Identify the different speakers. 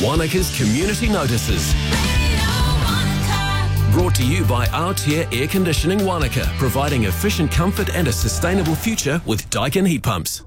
Speaker 1: Wanaka's Community Notices. Brought to you by Aotea Air Conditioning Wanaka, providing efficient comfort and a sustainable future with Daikin heat pumps.